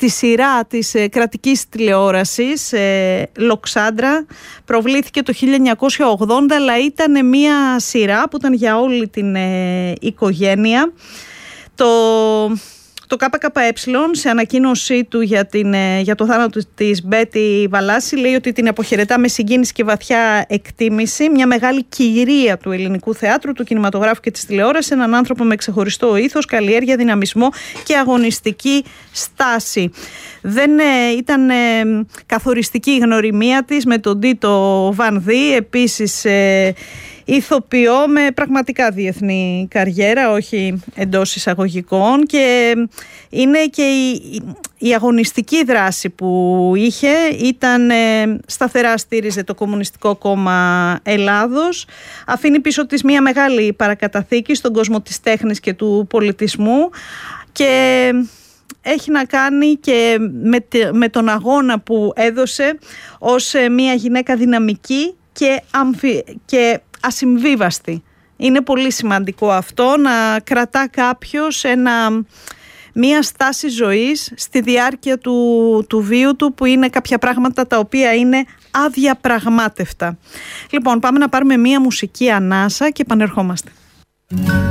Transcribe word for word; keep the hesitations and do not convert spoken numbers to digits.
στη σειρά της ε, κρατικής τηλεόρασης ε, Λοξάντρα. Προβλήθηκε το χίλια εννιακόσια ογδόντα, αλλά ήταν μια σειρά που ήταν για όλη την ε, οικογένεια. Το... Το ΚΚΕ σε ανακοίνωσή του για, την, για το θάνατο της Μπέτη Βαλάση λέει ότι την αποχαιρετά με συγκίνηση και βαθιά εκτίμηση, μια μεγάλη κυρία του ελληνικού θεάτρου, του κινηματογράφου και της τηλεόρασης, έναν άνθρωπο με ξεχωριστό ήθος, καλλιέργεια, δυναμισμό και αγωνιστική στάση. Δεν ε, ήταν ε, καθοριστική η γνωριμία της με τον Τίτο Βανδύ, επίσης ε, ηθοποιό με πραγματικά διεθνή καριέρα, όχι εντός εισαγωγικών, και είναι και η, η αγωνιστική δράση που είχε, ήταν ε, σταθερά στήριζε το Κομμουνιστικό Κόμμα Ελλάδος, αφήνει πίσω της μια μεγάλη παρακαταθήκη στον κόσμο της τέχνης και του πολιτισμού και έχει να κάνει και με, με τον αγώνα που έδωσε ως μια γυναίκα δυναμική και, αμφι, και ασυμβίβαστη. Είναι πολύ σημαντικό αυτό, να κρατά κάποιος ένα, μία στάση ζωής στη διάρκεια του, του βίου του, που είναι κάποια πράγματα τα οποία είναι αδιαπραγμάτευτα. Λοιπόν, πάμε να πάρουμε μία μουσική ανάσα και επανερχόμαστε.